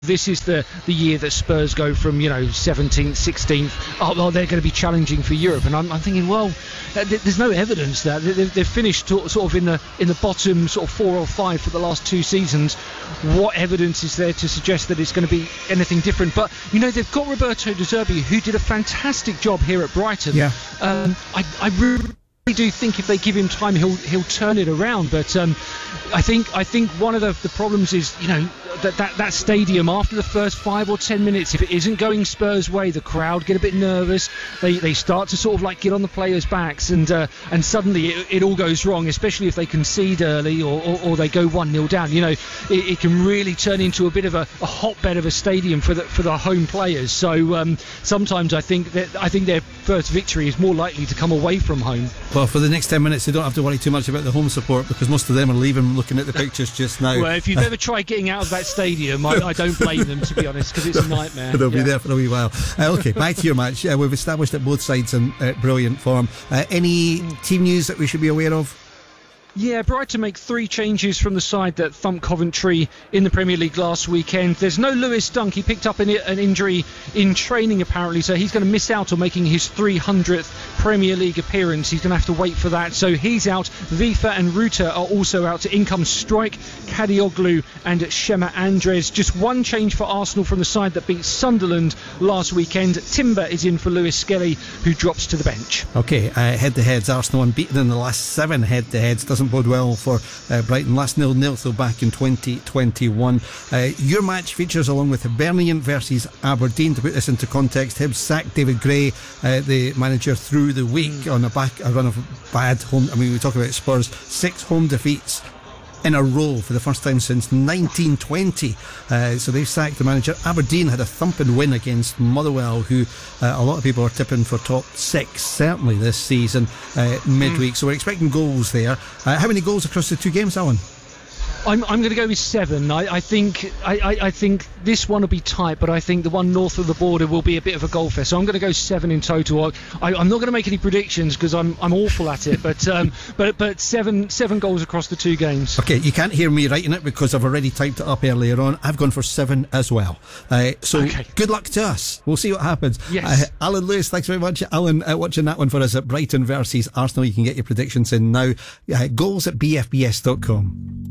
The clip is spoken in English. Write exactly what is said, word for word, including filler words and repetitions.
this is the, the year that Spurs go from, you know, seventeenth, sixteenth, oh, well, they're going to be challenging for Europe. And I'm, I'm thinking, well, there's no evidence that they've, they've finished sort of in the in the bottom sort of four or five for the last two seasons. What evidence is there to suggest that it's going to be anything different? But, you know, they've got Roberto De Zerbi, who did a fantastic job here at Brighton. Yeah. Um, I, I really do think if they give him time, he'll he'll turn it around. But um, I think I think one of the, the problems is, you know, that, that that stadium after the first five or ten minutes, if it isn't going Spurs' way, the crowd get a bit nervous. They they start to sort of like get on the players' backs, and uh, and suddenly it, it all goes wrong. Especially if they concede early or, or, or they go one nil down. You know, it, it can really turn into a bit of a, a hotbed of a stadium for the for the home players. So um, sometimes I think that I think their first victory is more likely to come away from home. Well, for the next ten minutes, they don't have to worry too much about the home support, because most of them are leaving looking at the pictures just now. Well, if you've ever tried getting out of that stadium, I, I don't blame them, to be honest, because it's a nightmare. They'll yeah. be there for a wee while. Uh, okay, back to your match. Uh, we've established that both sides in uh, brilliant form. Uh, any team news that we should be aware of? Yeah, Brighton make three changes from the side that thumped Coventry in the Premier League last weekend. There's no Lewis Dunk. He picked up an, an injury in training, apparently, so he's going to miss out on making his three hundredth Premier League appearance. He's going to have to wait for that, so he's out. Vifa and Ruta are also out. In comes Strike, Kadioglu and Shema Andres. Just one change for Arsenal from the side that beat Sunderland last weekend. Timber is in for Lewis Skelly, who drops to the bench. Okay, uh, head-to-heads, Arsenal unbeaten in the last seven head-to-heads. Doesn't bode well for uh, Brighton. Last nil nil though back in twenty twenty-one. Uh, your match features along with Hibernian versus Aberdeen. To put this into context, Hibs sacked David Gray, uh, the manager, through the week on a back a run of bad home. I mean, we talk about Spurs, six home defeats in a row for the first time since nineteen twenty. Uh, so they've sacked the manager. Aberdeen had a thumping win against Motherwell, who uh, a lot of people are tipping for top six, certainly this season, uh, midweek. Mm. So we're expecting goals there. Uh, how many goals across the two games, Alan? I'm, I'm going to go with seven. I, I think I, I, I think this one will be tight, but I think the one north of the border will be a bit of a goal fest. So I'm going to go seven in total. I, I'm not going to make any predictions because I'm I'm awful at it, but um, but but seven seven goals across the two games. Okay, you can't hear me writing it because I've already typed it up earlier on. I've gone for seven as well. Uh, so okay. Good luck to us. We'll see what happens. Yes. Uh, Alan Lewis, thanks very much. Alan, uh, watching that one for us at Brighton versus Arsenal. You can get your predictions in now. Uh, goals at b f b s dot com.